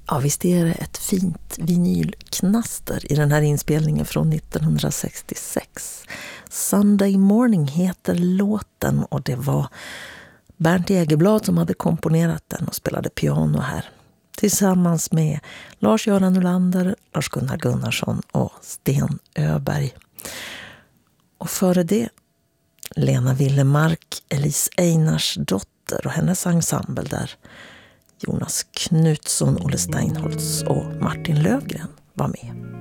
Ja, visst är det ett fint vinylknaster i den här inspelningen från 1966. Sunday Morning heter låten och det var Bernt Egerblad som hade komponerat den och spelade piano här. Tillsammans med Lars-Göran Nylander, Lars-Gunnar Gunnarsson och Sten Öberg. Och före det Lena Willemark, Elise Einarsdotter och hennes ensemble där. Jonas Knutsson, Olle Steinholtz och Martin Lövgren var med.